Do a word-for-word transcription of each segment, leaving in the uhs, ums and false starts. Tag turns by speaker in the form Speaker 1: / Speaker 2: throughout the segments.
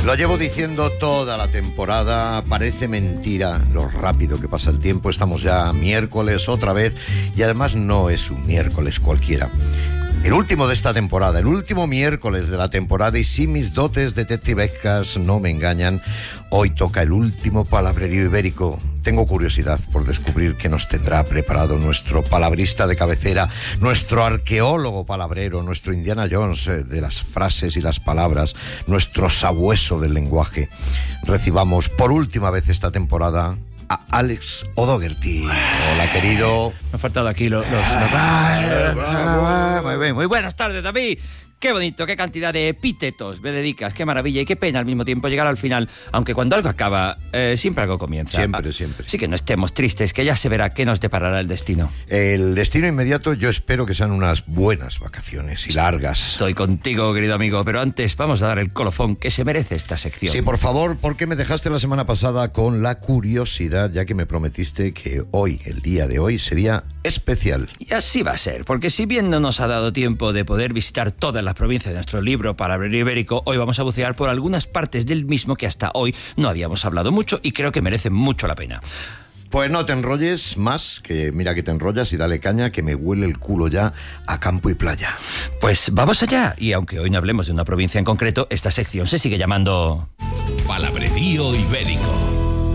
Speaker 1: Lo llevo diciendo toda la temporada, parece mentira lo rápido que pasa el tiempo. Estamos ya miércoles otra vez y además no es un miércoles cualquiera. El último de esta temporada, el último miércoles de la temporada, y si mis dotes detectivescas no me engañan, hoy toca el último palabrerío ibérico. Tengo curiosidad por descubrir qué nos tendrá preparado nuestro palabrista de cabecera, nuestro arqueólogo palabrero, nuestro Indiana Jones de las frases y las palabras, nuestro sabueso del lenguaje. Recibamos por última vez esta temporada a Alex O'Doherty. Hola, querido.
Speaker 2: Me han faltado aquí los... los, los... Muy bien, muy buenas tardes, David. Qué bonito, qué cantidad de epítetos me dedicas, qué maravilla y qué pena al mismo tiempo llegar al final, aunque cuando algo acaba, eh, siempre algo comienza.
Speaker 1: Siempre, siempre.
Speaker 2: Sí, que no estemos tristes, que ya se verá qué nos deparará el destino.
Speaker 1: El destino inmediato, yo espero que sean unas buenas vacaciones y largas.
Speaker 2: Estoy contigo, querido amigo, pero antes vamos a dar el colofón que se merece esta sección.
Speaker 1: Sí, por favor, porque me dejaste la semana pasada con la curiosidad, ya que me prometiste que hoy, el día de hoy, sería especial.
Speaker 2: Y así va a ser, porque si bien no nos ha dado tiempo de poder visitar todas las provincias de nuestro libro Palabrerío Ibérico, hoy vamos a bucear por algunas partes del mismo que hasta hoy no habíamos hablado mucho y creo que merecen mucho la pena.
Speaker 1: Pues no te enrolles más, que mira que te enrollas y dale caña, que me huele el culo ya a campo y playa.
Speaker 2: Pues vamos allá, y aunque hoy no hablemos de una provincia en concreto, esta sección se sigue llamando
Speaker 3: Palabrerío Ibérico.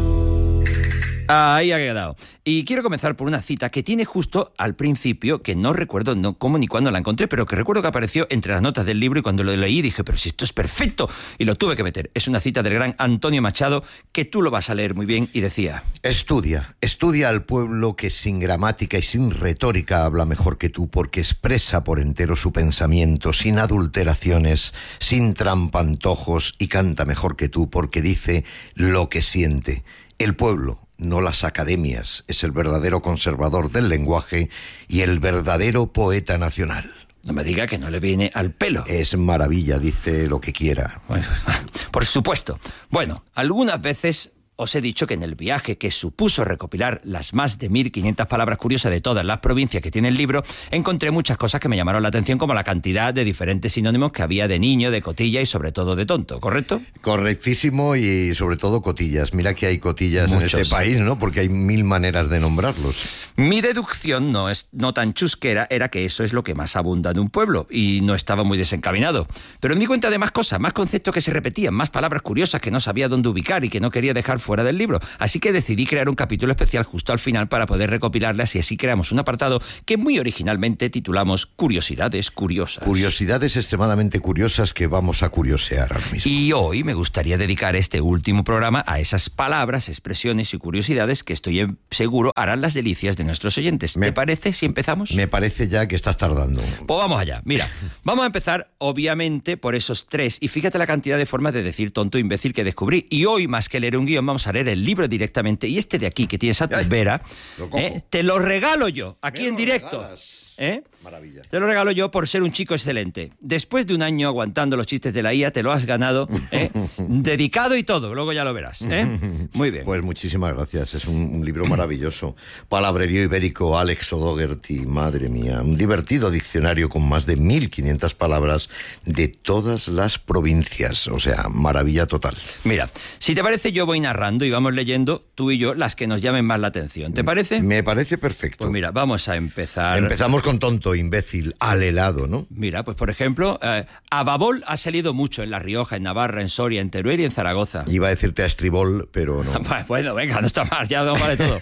Speaker 2: Ahí ha quedado. Y quiero comenzar por una cita que tiene justo al principio, que no recuerdo no, cómo ni cuándo la encontré, pero que recuerdo que apareció entre las notas del libro y cuando lo leí dije, pero si esto es perfecto, y lo tuve que meter. Es una cita del gran Antonio Machado, que tú lo vas a leer muy bien, y decía:
Speaker 1: Estudia, estudia al pueblo que sin gramática y sin retórica habla mejor que tú, porque expresa por entero su pensamiento, sin adulteraciones, sin trampantojos, y canta mejor que tú, porque dice lo que siente. El pueblo, no las academias, es el verdadero conservador del lenguaje y el verdadero poeta nacional.
Speaker 2: No me diga que no le viene al pelo.
Speaker 1: Es maravilla, dice lo que quiera.
Speaker 2: Bueno, por supuesto. Bueno, algunas veces os he dicho que en el viaje que supuso recopilar las más de mil quinientas palabras curiosas de todas las provincias que tiene el libro, encontré muchas cosas que me llamaron la atención, como la cantidad de diferentes sinónimos que había de niño, de cotilla y sobre todo de tonto, ¿correcto?
Speaker 1: Correctísimo, y sobre todo cotillas. Mira que hay cotillas Muchos. en este país, ¿no? Porque hay mil maneras de nombrarlos.
Speaker 2: Mi deducción, no, es, no tan chusquera, era que eso es lo que más abunda en un pueblo, y no estaba muy desencaminado. Pero me di cuenta de más cosas, más conceptos que se repetían, más palabras curiosas que no sabía dónde ubicar y que no quería dejar fuera del libro. Así que decidí crear un capítulo especial justo al final para poder recopilarlas, y así creamos un apartado que muy originalmente titulamos Curiosidades Curiosas.
Speaker 1: Curiosidades extremadamente curiosas que vamos a curiosear ahora mismo.
Speaker 2: Y hoy me gustaría dedicar este último programa a esas palabras, expresiones y curiosidades que estoy seguro harán las delicias de nuestros oyentes. Me, ¿Te parece si empezamos?
Speaker 1: Me parece ya que estás tardando.
Speaker 2: Pues vamos allá. Mira, vamos a empezar obviamente por esos tres, y fíjate la cantidad de formas de decir tonto e imbécil que descubrí. Y hoy, más que leer un guión, vamos a leer el libro directamente, y este de aquí que tienes a tu vera, eh, te lo regalo yo, aquí en directo. ¿Eh?
Speaker 1: Maravilla.
Speaker 2: Te lo regalo yo por ser un chico excelente. Después de un año aguantando los chistes de la I A, te lo has ganado, ¿eh? Dedicado y todo, luego ya lo verás, ¿eh? Muy bien.
Speaker 1: Pues muchísimas gracias, es un, un libro maravilloso. Palabrerío Ibérico, Alex O'Doherty, madre mía. Un divertido diccionario con más de mil quinientas palabras de todas las provincias, o sea, maravilla total.
Speaker 2: Mira, si te parece, yo voy narrando y vamos leyendo, tú y yo, las que nos llamen más la atención. ¿Te parece?
Speaker 1: Me parece perfecto.
Speaker 2: Pues mira, vamos a empezar.
Speaker 1: Empezamos con tonto, imbécil, al helado, ¿no?
Speaker 2: Mira, pues por ejemplo, eh, Ababol ha salido mucho en La Rioja, en Navarra, en Soria, en Teruel y en Zaragoza.
Speaker 1: Iba a decirte a estribol, pero no.
Speaker 2: Bueno, venga, no está mal, ya no vale todo.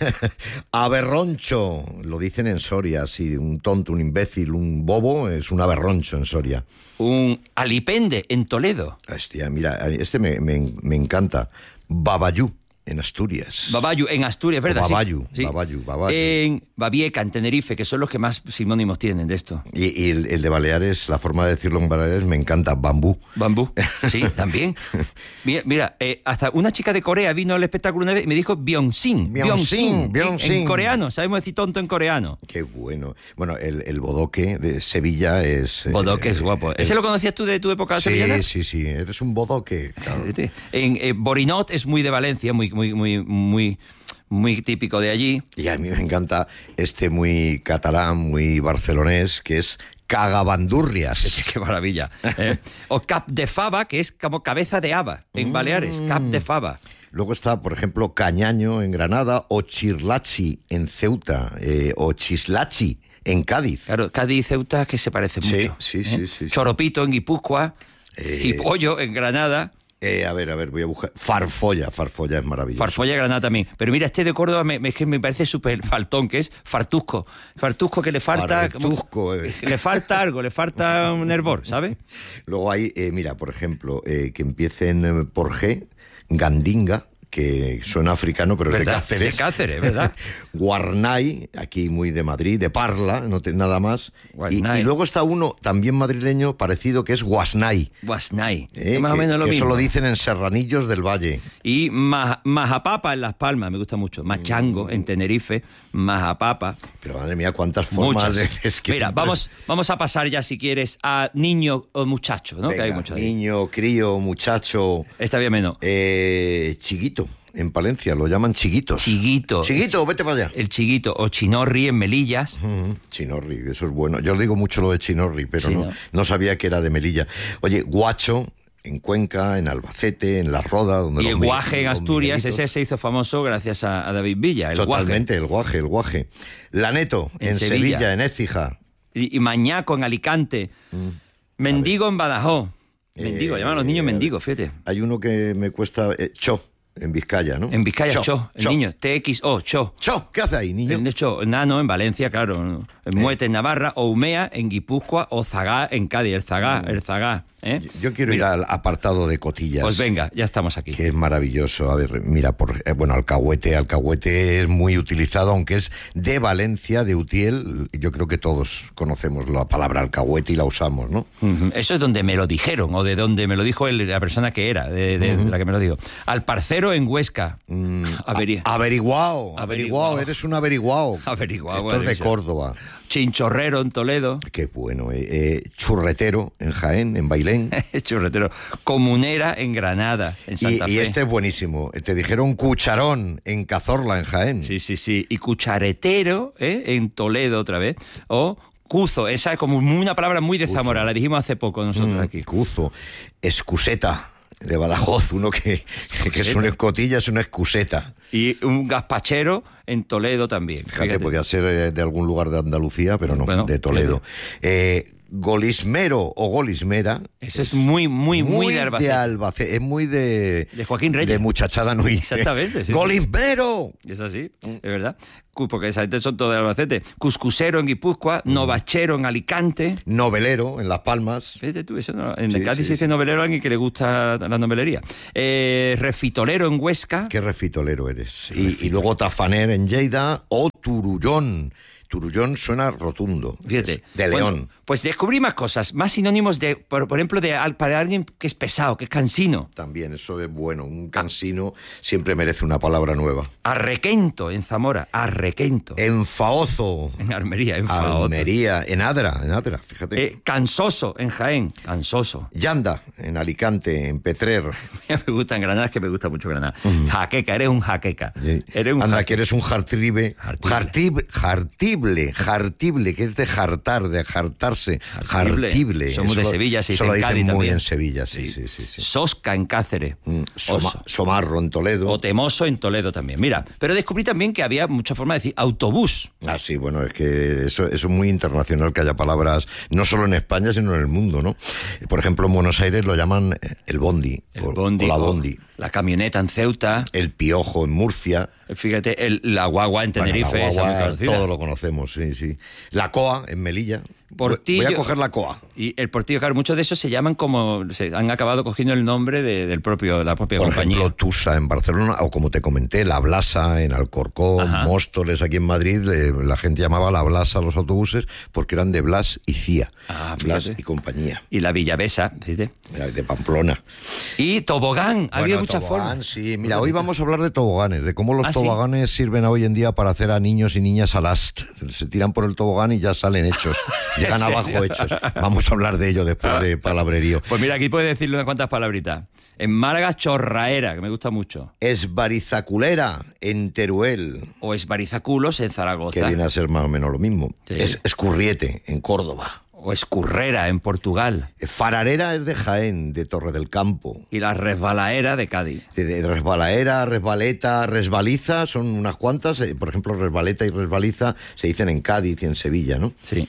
Speaker 1: Aberroncho, lo dicen en Soria, sí, un tonto, un imbécil, un bobo es un aberroncho en Soria.
Speaker 2: Un alipende en Toledo.
Speaker 1: Hostia, mira, este me, me, me encanta. Babayú. En Asturias.
Speaker 2: Babayu, en Asturias, ¿verdad?
Speaker 1: Babayu,
Speaker 2: sí,
Speaker 1: Babayu, Babayu.
Speaker 2: En Babieca, en Tenerife, que son los que más sinónimos tienen de esto.
Speaker 1: Y, y el, el de Baleares, la forma de decirlo en Baleares me encanta, bambú.
Speaker 2: Bambú, sí, también. Mira, mira eh, hasta una chica de Corea vino al espectáculo una vez y me dijo Byeongsin.
Speaker 1: Byeongsin,
Speaker 2: Byeongsin. En, en coreano, sabemos decir tonto en coreano.
Speaker 1: Qué bueno. Bueno, el, el bodoque de Sevilla es...
Speaker 2: Bodoque eh, es guapo. ¿Ese el, lo conocías tú de tu época
Speaker 1: sí,
Speaker 2: sevillana?
Speaker 1: Sí, sí, sí, eres un bodoque. Claro.
Speaker 2: En eh, Borinot es muy de Valencia, muy, muy, muy, muy, muy típico de allí.
Speaker 1: Y a mí me encanta este muy catalán, muy barcelonés, que es cagabandurrias.
Speaker 2: Qué maravilla. ¿eh? O cap de fava, que es como cabeza de haba en Baleares, cap de fava.
Speaker 1: Luego está, por ejemplo, cañaño en Granada, o chirlachi en Ceuta, eh, o chislachi en Cádiz.
Speaker 2: Claro, Cádiz y Ceuta que se parecen
Speaker 1: Sí,
Speaker 2: mucho.
Speaker 1: sí,
Speaker 2: ¿eh?
Speaker 1: sí, sí, sí.
Speaker 2: Choropito en Guipúzcoa,
Speaker 1: Eh,
Speaker 2: Cipollo en Granada.
Speaker 1: Eh, a ver, a ver, voy a buscar. Farfolla, Farfolla es maravilloso.
Speaker 2: Farfolla Granada también. Pero mira, este de Córdoba me, me, me parece súper faltón, que es fartusco. Fartusco que le falta...
Speaker 1: Fartusco, eh.
Speaker 2: Le falta algo, le falta un hervor, ¿sabes?
Speaker 1: Luego hay, eh, mira, por ejemplo, eh, que empiecen eh, por G, Gandinga, que suena africano, pero es de
Speaker 2: ¿Verdad?
Speaker 1: Cáceres.
Speaker 2: Es de Cáceres, ¿verdad?
Speaker 1: Guarnay, aquí muy de Madrid, de Parla, no te, nada más. Y, y luego está uno también madrileño parecido que es Guasnay.
Speaker 2: Guasnay.
Speaker 1: Eh,
Speaker 2: más
Speaker 1: que,
Speaker 2: o menos lo
Speaker 1: que
Speaker 2: mismo.
Speaker 1: Eso lo dicen en Serranillos del Valle.
Speaker 2: Y ma, Majapapa en Las Palmas, me gusta mucho. Machango en Tenerife, Majapapa.
Speaker 1: Pero madre mía, cuántas formas
Speaker 2: Muchas.
Speaker 1: de... Es que
Speaker 2: Mira,
Speaker 1: siempre-
Speaker 2: vamos, vamos a pasar ya, si quieres, a niño o muchacho, ¿no?
Speaker 1: Venga,
Speaker 2: que hay mucho ahí.
Speaker 1: niño, crío, muchacho,
Speaker 2: Está bien menos.
Speaker 1: eh, chiquito. En Palencia lo llaman chiguitos.
Speaker 2: Chiguito.
Speaker 1: Chiguito, vete para allá.
Speaker 2: El chiguito o chinorri en Melillas.
Speaker 1: Mm, Chinorri, eso es bueno. Yo digo mucho lo de Chinorri, pero
Speaker 2: Sí,
Speaker 1: no,
Speaker 2: ¿no?
Speaker 1: no sabía que era de Melilla. Oye, guacho en Cuenca, en Albacete, en La Roda, donde
Speaker 2: Y
Speaker 1: los
Speaker 2: el
Speaker 1: mi-
Speaker 2: guaje en
Speaker 1: los
Speaker 2: Asturias,
Speaker 1: miguelitos.
Speaker 2: ese se hizo famoso gracias a, a David Villa, el
Speaker 1: Totalmente, el guaje, el guaje. Laneto, en,
Speaker 2: En
Speaker 1: Sevilla.
Speaker 2: Sevilla.
Speaker 1: en Écija.
Speaker 2: guaje. Y, y Mañaco en Alicante. Mendigo en Badajoz. Mendigo,
Speaker 1: Eh,
Speaker 2: llaman a los niños
Speaker 1: a ver.
Speaker 2: mendigos, fíjate.
Speaker 1: Hay uno que me cuesta... eh, Cho, en Vizcaya, ¿no?
Speaker 2: En Vizcaya, Cho, el niño, T X O, Cho.
Speaker 1: Cho, ¿qué hace ahí, niño?
Speaker 2: De hecho, Nano en Valencia, claro. En Muete en Navarra, o Umea en Guipúzcoa, o Zagá en Cádiz. El Zagá, el Zagá. ¿eh?
Speaker 1: Yo quiero
Speaker 2: Mira,
Speaker 1: ir al apartado de cotillas.
Speaker 2: Pues venga, ya estamos aquí.
Speaker 1: Que es maravilloso. A ver, mira, por, eh, bueno, alcahuete, alcahuete es muy utilizado, aunque es de Valencia, de Utiel. Yo creo que todos conocemos la palabra alcahuete y la usamos, ¿no?
Speaker 2: Ujú. Eso es donde me lo dijeron, o de donde me lo dijo el- la persona que era, de, de- de la que me lo dijo. Al parcero en Huesca. Avería.
Speaker 1: Averiguado,
Speaker 2: Averiguado.
Speaker 1: averiguado, eres un averiguado.
Speaker 2: Averiguado,
Speaker 1: Esto
Speaker 2: bueno,
Speaker 1: es de
Speaker 2: eso.
Speaker 1: Córdoba.
Speaker 2: Chinchorrero en Toledo.
Speaker 1: Qué bueno. Eh, eh, churretero en Jaén, en Bailén.
Speaker 2: Churretero. Comunera en Granada, en
Speaker 1: Y,
Speaker 2: Santa
Speaker 1: y
Speaker 2: Fe.
Speaker 1: este es buenísimo. Te dijeron cucharón en Cazorla, en Jaén.
Speaker 2: Sí, sí, sí. Y cucharetero, ¿eh? En Toledo otra vez. O cuzo, esa es como una palabra muy de Zamora, la dijimos hace poco nosotros
Speaker 1: Mm,
Speaker 2: aquí.
Speaker 1: Cuzo. Excuseta de Badajoz, uno que, que es una escotilla, es una excuseta.
Speaker 2: Y un gazpachero en Toledo también.
Speaker 1: Fíjate,
Speaker 2: Fíjate.
Speaker 1: podía ser eh, de algún lugar de Andalucía, pero no,
Speaker 2: Bueno,
Speaker 1: de Toledo. Eh, golismero o golismera.
Speaker 2: Ese es muy, muy, muy,
Speaker 1: muy
Speaker 2: de Albacete.
Speaker 1: Albacete, es muy de...
Speaker 2: De Joaquín Reyes.
Speaker 1: De muchachada nui.
Speaker 2: Exactamente, sí,
Speaker 1: ¡Golismero!
Speaker 2: Es así, es verdad. Cu- Porque esa gente son todos de Albacete. Cuscusero en Guipúzcoa, novachero en Alicante.
Speaker 1: Novelero en Las Palmas.
Speaker 2: Fíjate tú, eso no- en
Speaker 1: Sí,
Speaker 2: Cádiz
Speaker 1: sí,
Speaker 2: se dice
Speaker 1: sí.
Speaker 2: novelero a alguien que le gusta la novelería. Eh, refitolero en Huesca.
Speaker 1: Qué refitolero eres. Y, y luego tafaner en Lleida o turullón. Turullón suena rotundo.
Speaker 2: Fíjate.
Speaker 1: Es de
Speaker 2: Bueno,
Speaker 1: León.
Speaker 2: pues descubrí más cosas, más sinónimos de, por, por ejemplo, de al- para alguien que es pesado, que es cansino.
Speaker 1: También, eso es bueno. Un cansino siempre merece una palabra nueva.
Speaker 2: Arrequento en Zamora, arrequento.
Speaker 1: Enfaozo.
Speaker 2: En Armería, en Faozo.
Speaker 1: Almería, en Adra, en Adra, fíjate.
Speaker 2: Eh, cansoso en Jaén, cansoso.
Speaker 1: Yanda, en Alicante, en Petrer.
Speaker 2: Me gusta en Granada, es que me gusta mucho Granada. Jaqueca, eres un jaqueca.
Speaker 1: Sí.
Speaker 2: Eres un
Speaker 1: Anda,
Speaker 2: jaque-
Speaker 1: que eres un jartribe.
Speaker 2: Jartible.
Speaker 1: Jartib, jartible, jartible, que es de jartar, de jartarse.
Speaker 2: Jartible.
Speaker 1: Jartible.
Speaker 2: Somos de
Speaker 1: Eso lo-
Speaker 2: Sevilla, se
Speaker 1: eso
Speaker 2: dice
Speaker 1: lo
Speaker 2: en
Speaker 1: dicen
Speaker 2: Cádiz
Speaker 1: muy
Speaker 2: también.
Speaker 1: en Sevilla, sí, sí, sí. sí.
Speaker 2: Sosca en Cáceres.
Speaker 1: Mm, Soma-
Speaker 2: Oso.
Speaker 1: Somarro en Toledo.
Speaker 2: O Temoso en Toledo también. Mira, pero descubrí también que había mucha forma de decir autobús.
Speaker 1: Ah, sí, bueno, es que eso, eso es muy internacional, que haya palabras no solo en España, sino en el mundo, ¿no? Por ejemplo, en Buenos Aires lo llaman el bondi,
Speaker 2: El
Speaker 1: o,
Speaker 2: bondi.
Speaker 1: o la
Speaker 2: o
Speaker 1: bondi.
Speaker 2: La camioneta en Ceuta.
Speaker 1: El piojo en Murcia.
Speaker 2: Fíjate, el, la guagua en
Speaker 1: Bueno,
Speaker 2: Tenerife.
Speaker 1: la
Speaker 2: esa muy
Speaker 1: guagua,
Speaker 2: conocida.
Speaker 1: todo lo conocemos, sí, sí. La coa en Melilla.
Speaker 2: Portillo.
Speaker 1: Voy a coger la coa.
Speaker 2: Y el portillo, claro, muchos de esos se llaman como, se han acabado cogiendo el nombre de, del propio, la propia
Speaker 1: Por
Speaker 2: compañía.
Speaker 1: ejemplo, Tusa en Barcelona, o como te comenté, La Blasa en Alcorcón,
Speaker 2: Ajá.
Speaker 1: Móstoles aquí en Madrid, eh, la gente llamaba La Blasa a los autobuses porque eran de Blas y Cía.
Speaker 2: Ah,
Speaker 1: Blas
Speaker 2: fíjate.
Speaker 1: y compañía,
Speaker 2: Y la Villavesa, fíjate.
Speaker 1: de Pamplona.
Speaker 2: Y tobogán, había
Speaker 1: Bueno,
Speaker 2: muchas
Speaker 1: tobogán,
Speaker 2: formas.
Speaker 1: sí. Mira, hoy vamos a hablar de toboganes, de cómo los
Speaker 2: ¿Ah, sí?
Speaker 1: toboganes sirven hoy en día para hacer a niños y niñas alast. Se tiran por el tobogán y ya salen hechos, llegan
Speaker 2: ¿En serio?
Speaker 1: abajo hechos. Vamos a hablar de ello después de palabrerío.
Speaker 2: Pues mira, aquí puedes decirle unas cuantas palabritas. En Málaga, chorraera, que me gusta mucho.
Speaker 1: Esbarizaculera en Teruel,
Speaker 2: O esbarizaculos en Zaragoza.
Speaker 1: que viene a ser más o menos lo mismo.
Speaker 2: Sí.
Speaker 1: Es escurriete en Córdoba.
Speaker 2: O escurrera en Portugal.
Speaker 1: Fararera es de Jaén, de Torre del Campo.
Speaker 2: Y la resbalaera de Cádiz.
Speaker 1: De, de resbalaera, resbaleta, resbaliza, son unas cuantas. Eh, por ejemplo, resbaleta y resbaliza se dicen en Cádiz y en Sevilla, ¿no?
Speaker 2: Sí.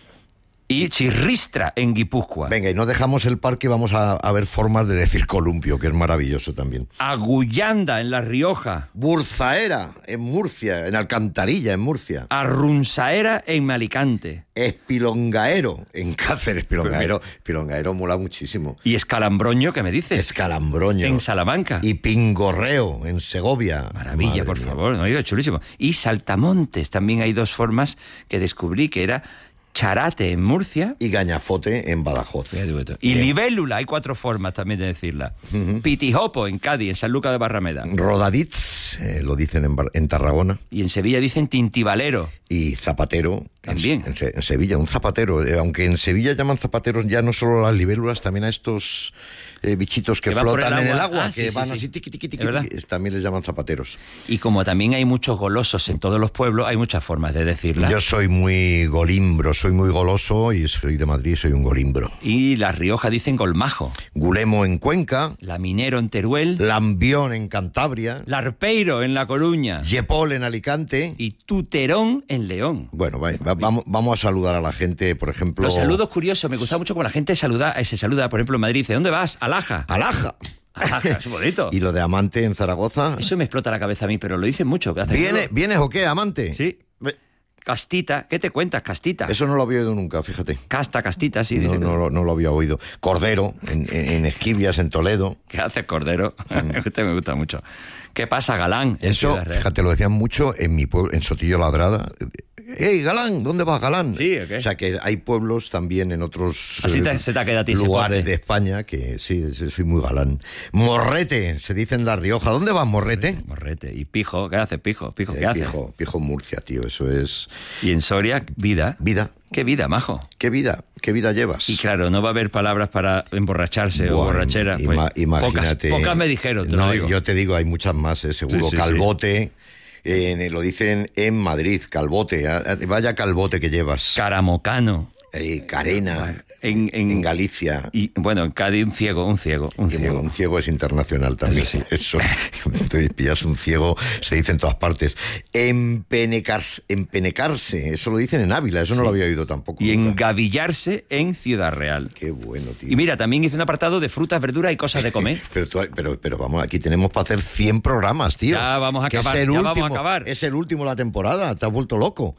Speaker 2: Y chirristra en Guipúzcoa.
Speaker 1: Venga, y no dejamos el parque, vamos a, a ver formas de decir columpio, que es maravilloso también.
Speaker 2: Agullanda en La Rioja.
Speaker 1: Burzaera en Murcia, en Alcantarilla en Murcia.
Speaker 2: Arrunzaera en Alicante.
Speaker 1: Espilongaero en Cáceres. Espilongaero, espilongaero mola muchísimo.
Speaker 2: Y escalambroño, ¿qué me dices?
Speaker 1: Escalambroño.
Speaker 2: En Salamanca.
Speaker 1: Y pingorreo en Segovia.
Speaker 2: Maravilla,
Speaker 1: Madre
Speaker 2: por
Speaker 1: mía.
Speaker 2: favor, no, oído, chulísimo. Y saltamontes, también hay dos formas que descubrí, que era charate en Murcia.
Speaker 1: Y gañafote en Badajoz.
Speaker 2: Y libélula, hay cuatro formas también de decirla. Uh-huh. Pitijopo en Cádiz, en San Lucas de Barrameda.
Speaker 1: Rodadits, eh, lo dicen en, Bar- en Tarragona.
Speaker 2: Y en Sevilla dicen tintibalero.
Speaker 1: Y zapatero.
Speaker 2: También.
Speaker 1: En, en, en Sevilla, un zapatero. Eh, aunque en Sevilla llaman zapateros ya no solo a las libélulas, también a estos eh, bichitos que,
Speaker 2: que
Speaker 1: flotan
Speaker 2: el
Speaker 1: en el agua,
Speaker 2: ah,
Speaker 1: que
Speaker 2: sí,
Speaker 1: van
Speaker 2: sí,
Speaker 1: así
Speaker 2: sí.
Speaker 1: tiqui, tiqui, tiqui,
Speaker 2: ¿Es
Speaker 1: tiqui, también les llaman zapateros.
Speaker 2: Y como también hay muchos golosos en todos los pueblos, hay muchas formas de decirla.
Speaker 1: Yo soy muy golimbro, soy muy goloso y soy de Madrid, soy un golimbro.
Speaker 2: Y La Rioja dicen golmajo.
Speaker 1: Gulemo en Cuenca.
Speaker 2: Laminero en Teruel.
Speaker 1: Lambión en Cantabria.
Speaker 2: Larpeiro en La Coruña.
Speaker 1: Yepol en Alicante.
Speaker 2: Y Tuterón en León.
Speaker 1: Bueno, va, va, vamos, vamos a saludar a la gente, por ejemplo...
Speaker 2: Los saludos curiosos, me gusta mucho como la gente saluda, se saluda, por ejemplo, en Madrid, dice, ¿dónde vas? Alaja.
Speaker 1: Alaja.
Speaker 2: Alaja, es bonito.
Speaker 1: Y lo de amante en Zaragoza.
Speaker 2: Eso me explota la cabeza a mí, pero lo dicen mucho.
Speaker 1: ¿Viene, ¿Vienes o qué, amante?
Speaker 2: Sí. Castita, ¿qué te cuentas, Castita?
Speaker 1: Eso no lo había oído nunca, fíjate.
Speaker 2: Casta, Castita, sí.
Speaker 1: No,
Speaker 2: dice
Speaker 1: no,
Speaker 2: que...
Speaker 1: no lo había oído. Cordero, en, en Esquivias, en Toledo.
Speaker 2: ¿Qué hace Cordero?
Speaker 1: Mm.
Speaker 2: Usted me gusta mucho. ¿Qué pasa, Galán?
Speaker 1: Eso, fíjate, lo decían mucho en mi pueblo, en Sotillo Ladrada. ¡Ey, Galán! ¿Dónde vas, Galán?
Speaker 2: Sí, ¿o qué?
Speaker 1: O sea, que hay pueblos también en otros
Speaker 2: Así te, se te ha quedado a ti
Speaker 1: lugares de España que sí, sí, soy muy galán. Morrete, se dice en La Rioja. ¿Dónde vas, Morrete?
Speaker 2: Morrete. ¿Y Pijo? ¿Qué hace Pijo? ¿Pijo qué
Speaker 1: eh,
Speaker 2: hace?
Speaker 1: Pijo, Pijo Murcia, tío, eso es...
Speaker 2: Y en Soria, vida.
Speaker 1: Vida.
Speaker 2: ¿Qué vida, majo?
Speaker 1: ¿Qué vida? ¿Qué vida llevas?
Speaker 2: Y claro, no va a haber palabras para emborracharse
Speaker 1: Buah,
Speaker 2: o borrachera.
Speaker 1: Ima,
Speaker 2: Pues,
Speaker 1: imagínate.
Speaker 2: Pocas, pocas me dijeron, te
Speaker 1: no,
Speaker 2: lo digo.
Speaker 1: Yo te digo, hay muchas más, eh, seguro.
Speaker 2: Sí, sí,
Speaker 1: Calvote... Sí. Eh, lo dicen en Madrid, calvote, vaya calvote que llevas.
Speaker 2: Caramocano.
Speaker 1: Eh, carena,
Speaker 2: en, en,
Speaker 1: en Galicia.
Speaker 2: Y bueno, en Cádiz un ciego, un ciego, un
Speaker 1: y
Speaker 2: ciego.
Speaker 1: Un ciego es internacional también.
Speaker 2: Eso sí.
Speaker 1: Eso, te pillas un ciego, se dice en todas partes. Empenecarse, empenecarse, eso lo dicen en Ávila, eso sí. No lo había oído tampoco.
Speaker 2: Y
Speaker 1: nunca.
Speaker 2: Engavillarse en Ciudad Real.
Speaker 1: Qué bueno, tío.
Speaker 2: Y mira, también hice un apartado de frutas, verduras y cosas de comer.
Speaker 1: pero, tú, pero, pero vamos, aquí tenemos para hacer cien programas, tío.
Speaker 2: Ya vamos a acabar,
Speaker 1: es el
Speaker 2: ya
Speaker 1: último,
Speaker 2: vamos a acabar.
Speaker 1: Es el último de la temporada, te has vuelto loco.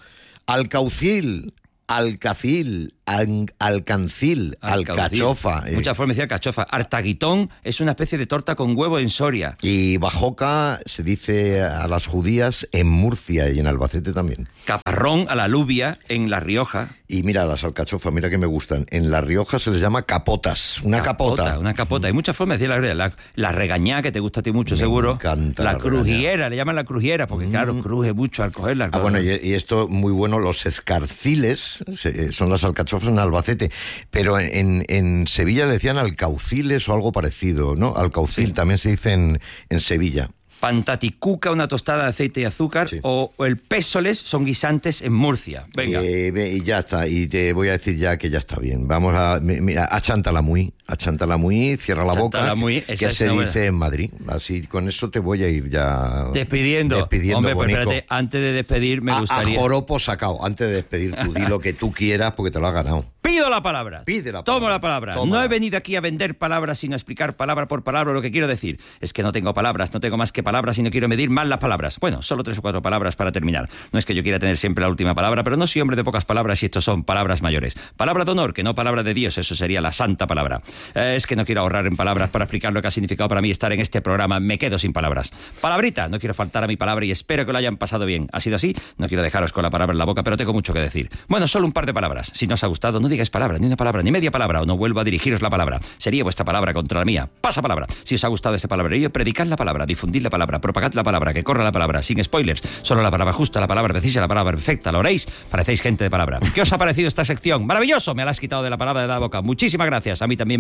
Speaker 1: Alcaucil, alcacil, al, alcancil, alcachofa.
Speaker 2: Eh. Muchas formas de decir alcachofa. Artaguitón es una especie de torta con huevo en Soria.
Speaker 1: Y bajoca se dice a las judías en Murcia y en Albacete también.
Speaker 2: Caparrón a la alubia en La Rioja.
Speaker 1: Y mira, las alcachofas, mira que me gustan. En La Rioja se les llama capotas. Una capota.
Speaker 2: capota. Una capota. Hay muchas formas de decir la, la, la regañá, que te gusta a ti mucho,
Speaker 1: me
Speaker 2: seguro.
Speaker 1: Encanta
Speaker 2: la,
Speaker 1: la
Speaker 2: crujiera, le llaman la crujiera, porque mm. claro, cruje mucho al cogerla.
Speaker 1: Ah, bueno, y, y esto muy bueno, los escarciles, se, son las alcachofas en Albacete, pero en, en Sevilla le decían alcauciles o algo parecido, ¿no? Alcaucil sí. También se dice en, en Sevilla.
Speaker 2: Pantaticuca, una tostada de aceite y azúcar, sí. o, o el pésoles son guisantes en Murcia. Venga.
Speaker 1: Eh, y ya está, y te voy a decir ya que ya está bien. Vamos a, mira, achántala muy, achántala muy, cierra la
Speaker 2: achántala
Speaker 1: boca,
Speaker 2: muy,
Speaker 1: que, que se dice buena. En Madrid. Así, con eso te voy a ir ya...
Speaker 2: Despidiendo.
Speaker 1: Despidiendo,
Speaker 2: Hombre, pues
Speaker 1: bonico.
Speaker 2: espérate, antes de despedir me
Speaker 1: a,
Speaker 2: gustaría...
Speaker 1: A joropo sacao, antes de despedir tú, di lo que tú quieras porque te lo has ganado.
Speaker 2: Pido la palabra.
Speaker 1: Pide la palabra.
Speaker 2: Tomo la palabra.
Speaker 1: Tómala.
Speaker 2: No he venido aquí a vender palabras, sino a explicar palabra por palabra lo que quiero decir. Es que no tengo palabras, no tengo más que palabras y no quiero medir mal las palabras. Bueno, solo tres o cuatro palabras para terminar. No es que yo quiera tener siempre la última palabra, pero no soy hombre de pocas palabras y estos son palabras mayores. Palabra de honor, que no palabra de Dios, eso sería la santa palabra. Eh, es que no quiero ahorrar en palabras para explicar lo que ha significado para mí estar en este programa. Me quedo sin palabras. Palabrita, no quiero faltar a mi palabra y espero que lo hayan pasado bien. Ha sido así, no quiero dejaros con la palabra en la boca, pero tengo mucho que decir. Bueno, solo un par de palabras. Si no os ha gustado, no digáis palabra, ni una palabra, ni media palabra, o no vuelvo a dirigiros la palabra. Sería vuestra palabra contra la mía. Pasa palabra. Si os ha gustado ese palabrerío, predicad la palabra, difundid la palabra, propagad la palabra, que corra la palabra, sin spoilers, solo la palabra justa, la palabra precisa, la palabra perfecta. ¿Lo oréis? Parecéis gente de palabra. ¿Qué os ha parecido esta sección? ¡Maravilloso! Me la has quitado de la palabra de la boca. Muchísimas gracias. A mí también me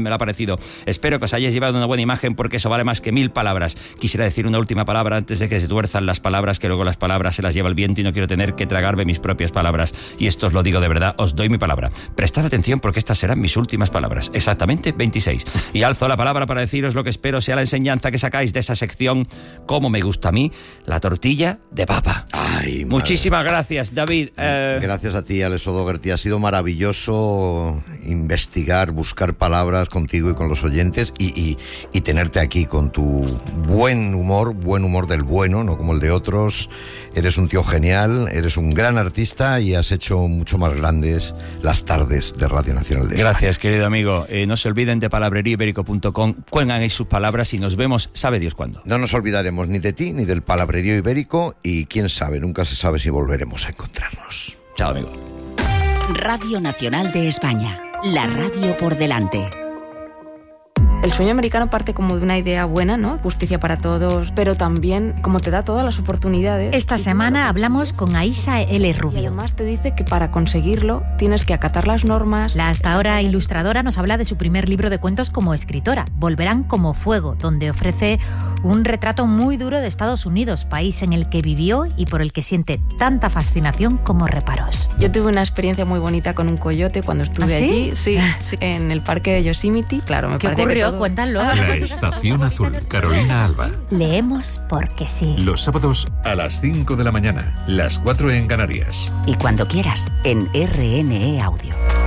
Speaker 2: me lo ha parecido. Espero que os hayáis llevado una buena imagen, porque eso vale más que mil palabras. Quisiera decir una última palabra antes de que se tuerzan las palabras, que luego las palabras se las lleva el viento y no quiero tener que tragarme mis propias palabras. Y esto os lo digo de verdad, os doy mi palabra. Prestad atención, porque estas serán mis últimas palabras. Exactamente veintiséis. Y alzo la palabra para deciros lo que espero sea la enseñanza que sacáis de esa sección, como me gusta a mí, la tortilla de papa.
Speaker 1: Ay,
Speaker 2: muchísimas gracias, David. Eh...
Speaker 1: Gracias a ti, Alex O'Doherty. Ha sido maravilloso investigar, buscar palabras contigo y con los oyentes y, y, y tenerte aquí con tu buen humor, buen humor del bueno, no como el de otros. Eres un tío genial, eres un gran artista y has hecho mucho más grandes las tardes de Radio Nacional de España.
Speaker 2: Gracias, querido amigo. Eh, no se olviden de palabrería ibérico punto com. Cuelgan ahí sus palabras y nos vemos, sabe Dios cuándo.
Speaker 1: No nos olvidaremos ni de ti ni del Palabrerío Ibérico y quién sabe, nunca se sabe si volveremos a encontrarnos.
Speaker 2: Chao, amigo.
Speaker 4: Radio Nacional de España, la radio por delante.
Speaker 5: El sueño americano parte como de una idea buena, ¿no? Justicia para todos, pero también como te da todas las oportunidades.
Speaker 6: Esta semana hablamos con Aisha L. Rubio.
Speaker 5: Y además te dice que para conseguirlo tienes que acatar las normas.
Speaker 6: La hasta ahora ilustradora nos habla de su primer libro de cuentos como escritora, Volverán como fuego, donde ofrece un retrato muy duro de Estados Unidos, país en el que vivió y por el que siente tanta fascinación como reparos.
Speaker 5: Yo tuve una experiencia muy bonita con un coyote cuando estuve
Speaker 6: ¿Ah, sí?
Speaker 5: allí, sí, sí, en el parque de Yosemite. Claro, me
Speaker 6: ¿Qué
Speaker 5: parece
Speaker 6: ocurrió?
Speaker 5: que todo...
Speaker 6: Cuéntalo.
Speaker 3: La Estación Azul, Carolina Alba.
Speaker 6: Leemos porque sí.
Speaker 3: Los sábados a las cinco de la mañana, las cuatro en Canarias.
Speaker 4: Y cuando quieras, en R N E Audio.